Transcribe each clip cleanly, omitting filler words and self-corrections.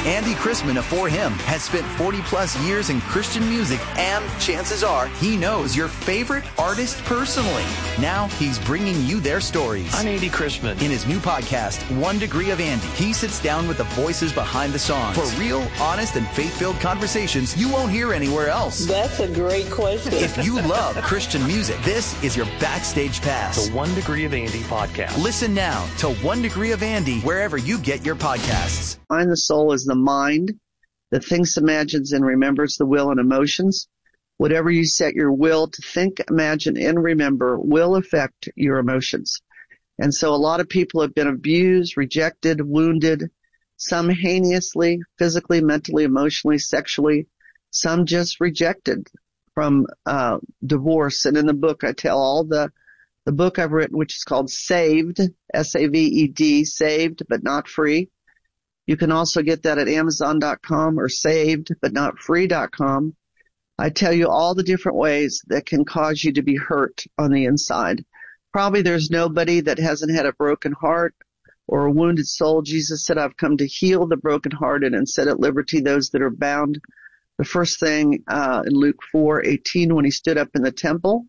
Andy Chrisman of For Him has spent 40-plus years in Christian music, and chances are he knows your favorite artist personally. Now he's bringing you their stories. I'm Andy Chrisman. In his new podcast, 1 Degree of Andy, he sits down with the voices behind the songs for real, honest, and faith-filled conversations you won't hear anywhere else. That's a great question. If you love Christian music, this is your backstage pass. The 1 Degree of Andy podcast. Listen now to 1 Degree of Andy wherever you get your podcasts. Mind the soul is the mind that thinks, imagines, and remembers the will and emotions. Whatever you set your will to think, imagine, and remember will affect your emotions. And so a lot of people have been abused, rejected, wounded, some heinously, physically, mentally, emotionally, sexually, some just rejected from divorce. And in the book, I tell all the book I've written, which is called Saved, S-A-V-E-D, Saved But Not Free. You can also get that at Amazon.com or savedbutnotfree.com. I tell you all the different ways that can cause you to be hurt on the inside. Probably there's nobody that hasn't had a broken heart or a wounded soul. Jesus said, I've come to heal the brokenhearted and set at liberty those that are bound. The first thing in Luke 4:18 when he stood up in the temple.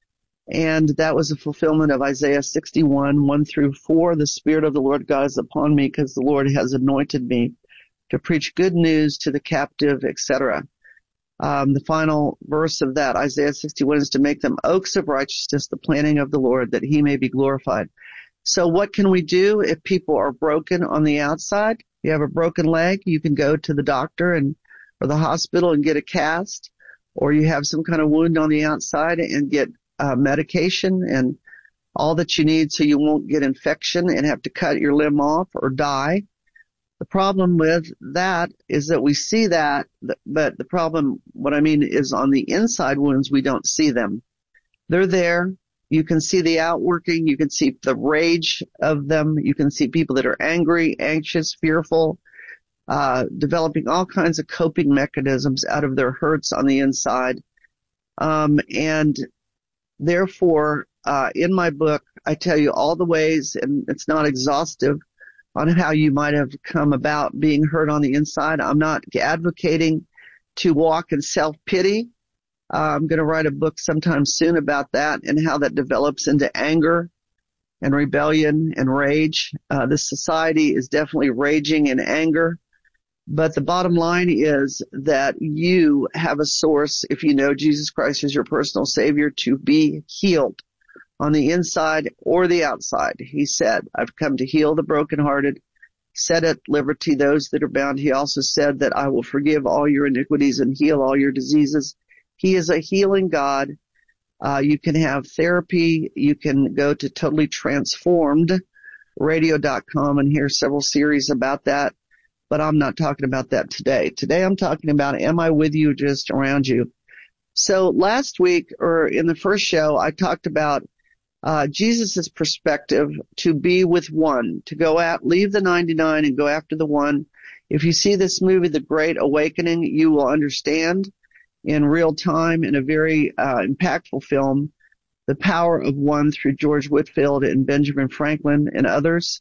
And that was a fulfillment of Isaiah 61, 1 through 4. The Spirit of the Lord God is upon me because the Lord has anointed me to preach good news to the captive, etc. The final verse of that, Isaiah 61, is to make them oaks of righteousness, the planting of the Lord, that he may be glorified. So what can we do if people are broken on the outside? You have a broken leg, you can go to the doctor or the hospital and get a cast, or you have some kind of wound on the outside and get medication and all that you need so you won't get infection and have to cut your limb off or die. The problem with that is that we see that, but the problem, what I mean is on the inside wounds, we don't see them. They're there. You can see the outworking. You can see the rage of them. You can see people that are angry, anxious, fearful, developing all kinds of coping mechanisms out of their hurts on the inside. And therefore, in my book, I tell you all the ways, and it's not exhaustive, on how you might have come about being hurt on the inside. I'm not advocating to walk in self-pity. I'm going to write a book sometime soon about that and how that develops into anger and rebellion and rage. This society is definitely raging in anger. But the bottom line is that you have a source, if you know Jesus Christ as your personal Savior, to be healed on the inside or the outside. He said, I've come to heal the brokenhearted, set at liberty those that are bound. He also said that I will forgive all your iniquities and heal all your diseases. He is a healing God. You can have therapy. You can go to Totally Transformed Radio.com and hear several series about that. But I'm not talking about that today. Today I'm talking about, am I with you, just around you? So last week, or in the first show, I talked about Jesus' perspective to be with one, to go out, leave the 99 and go after the one. If you see this movie, The Great Awakening, you will understand in real time, in a very impactful film, the power of one through George Whitefield and Benjamin Franklin and others.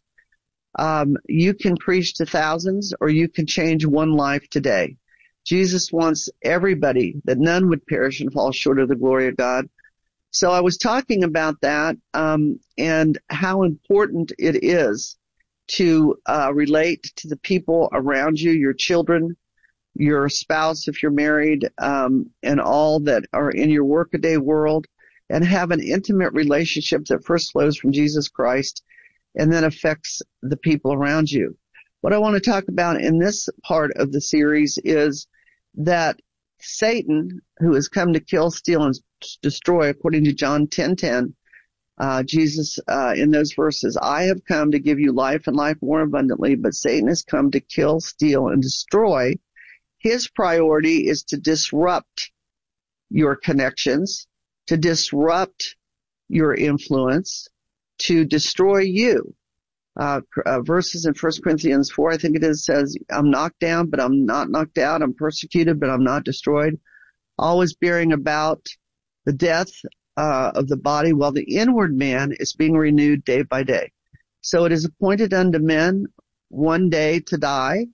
You can preach to thousands, or you can change one life today. Jesus wants everybody, that none would perish and fall short of the glory of God. So I was talking about that, and how important it is to relate to the people around you, your children, your spouse if you're married, and all that are in your workaday world, and have an intimate relationship that first flows from Jesus Christ and then affects the people around you. What I want to talk about in this part of the series is that Satan, who has come to kill, steal, and destroy, according to John 10:10, Jesus, in those verses, I have come to give you life and life more abundantly, but Satan has come to kill, steal, and destroy. His priority is to disrupt your connections, to disrupt your influence, to destroy you. Verses in 1 Corinthians 4, I think it is, says, I'm knocked down, but I'm not knocked out. I'm persecuted, but I'm not destroyed. Always bearing about the death of the body, while the inward man is being renewed day by day. So it is appointed unto men one day to die,